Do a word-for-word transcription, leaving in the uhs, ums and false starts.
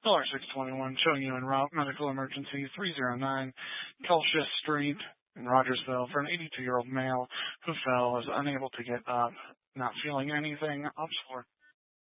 Caller six twenty-one showing you en route. Medical emergency three oh nine Kelshus Street in Rogersville for an eighty-two-year-old male who fell, is unable to get up, not feeling anything. Ops four.